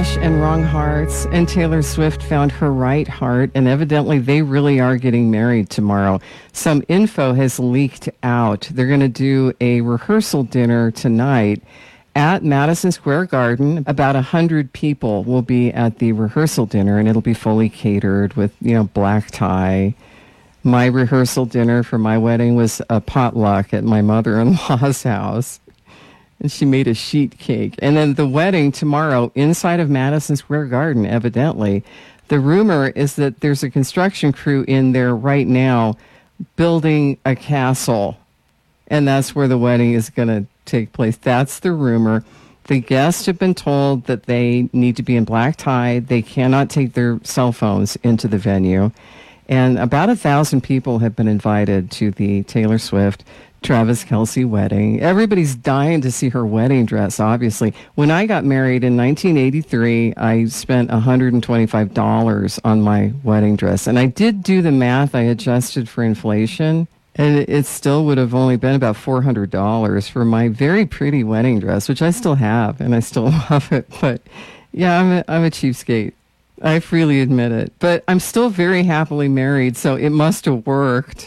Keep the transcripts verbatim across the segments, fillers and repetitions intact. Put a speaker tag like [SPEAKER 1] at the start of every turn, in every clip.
[SPEAKER 1] Slash and Wrong Hearts, and Taylor Swift found her right heart, and evidently they really are getting married tomorrow. Some info has leaked out. They're going to do a rehearsal dinner tonight at Madison Square Garden. About one hundred people will be at the rehearsal dinner, and it'll be fully catered with, you know, black tie. My rehearsal dinner for my wedding was a potluck at my mother-in-law's house. And she made a sheet cake. And then the wedding tomorrow inside of Madison Square Garden, evidently. The rumor is that there's a construction crew in there right now building a castle. And that's where the wedding is going to take place. That's the rumor. The guests have been told that they need to be in black tie. They cannot take their cell phones into the venue. And about a thousand people have been invited to the Taylor Swift Travis Kelce wedding. Everybody's dying to see her wedding dress, obviously. When I got married in nineteen eighty-three, I spent one hundred twenty-five dollars on my wedding dress. And I did do the math. I adjusted for inflation, and it still would have only been about four hundred dollars for my very pretty wedding dress, which I still have, and I still love it. But yeah, I'm a, I'm a cheapskate. I freely admit it. But I'm still very happily married, so it must have worked.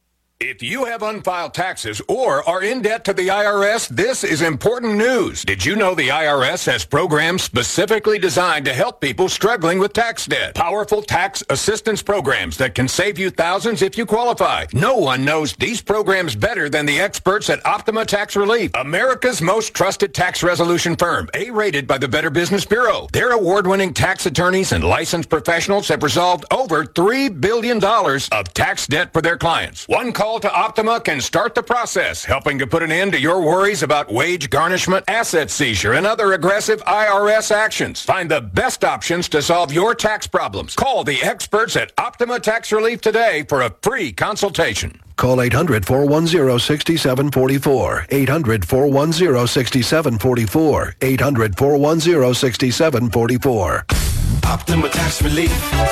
[SPEAKER 2] If you have unfiled taxes or are in debt to the I R S, this is important news. Did you know the I R S has programs specifically designed to help people struggling with tax debt? Powerful tax assistance programs that can save you thousands if you qualify. No one knows these programs better than the experts at Optima Tax Relief, America's most trusted tax resolution firm, A-rated by the Better Business Bureau. Their award-winning tax attorneys and licensed professionals have resolved over three billion dollars of tax debt for their clients. One call to Optima can start the process, helping to put an end to your worries about wage garnishment, asset seizure, and other aggressive I R S actions. Find the best options to solve your tax problems. Call the experts at Optima Tax Relief today for a free consultation.
[SPEAKER 3] Call eight hundred, four one zero, six seven four four. eight hundred, four one zero, six seven four four. eight hundred, four one zero, six seven four four.
[SPEAKER 4] Optima Tax Relief.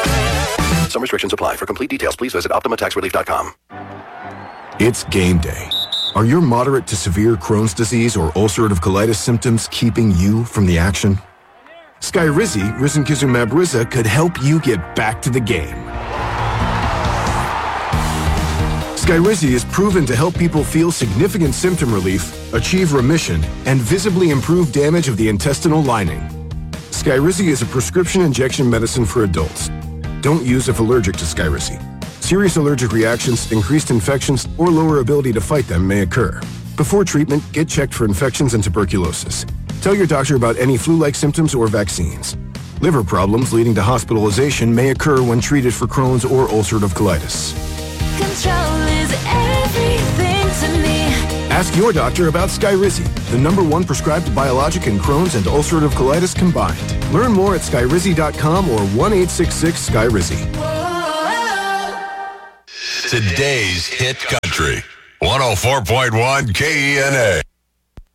[SPEAKER 3] Some restrictions apply. For complete details, please visit optima tax relief dot com.
[SPEAKER 5] It's game day. Are your moderate to severe Crohn's disease or ulcerative colitis symptoms keeping you from the action? Skyrizi, risankizumab Riza, could help you get back to the game. Skyrizi is proven to help people feel significant symptom relief, achieve remission, and visibly improve damage of the intestinal lining. Skyrizi is a prescription injection medicine for adults. Don't use if allergic to Skyrizi. Serious allergic reactions, increased infections, or lower ability to fight them may occur. Before treatment, get checked for infections and tuberculosis. Tell your doctor about any flu-like symptoms or vaccines. Liver problems leading to hospitalization may occur when treated for Crohn's or ulcerative colitis.
[SPEAKER 6] Control is everything to me.
[SPEAKER 5] Ask your doctor about Skyrizi, the number one prescribed biologic in Crohn's and ulcerative colitis combined. Learn more at skyrizi dot com or one eight six six Skyrizi.
[SPEAKER 4] Today's hit country. one oh four point one K E N A.